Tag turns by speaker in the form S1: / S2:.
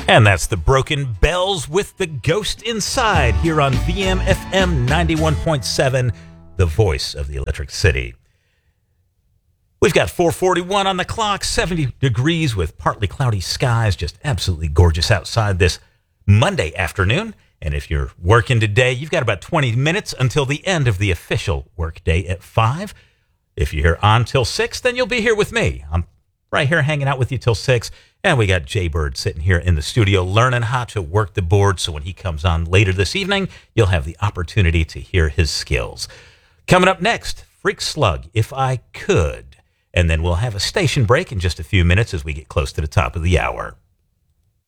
S1: And that's the Broken Bells with the Ghost Inside here on VMFM 91.7, the voice of the Electric City. We've got 4:41 on the clock, 70 degrees with partly cloudy skies, just absolutely gorgeous outside this Monday afternoon. And if you're working today, you've got about 20 minutes until the end of the official workday at 5. If you're here on till 6, then you'll be here with me. I'm right here hanging out with you till 6. And we got Jay Bird sitting here in the studio learning how to work the board. So when he comes on later this evening, you'll have the opportunity to hear his skills. Coming up next, Freak Slug, If I Could. And then we'll have a station break in just a few minutes as we get close to the top of the hour.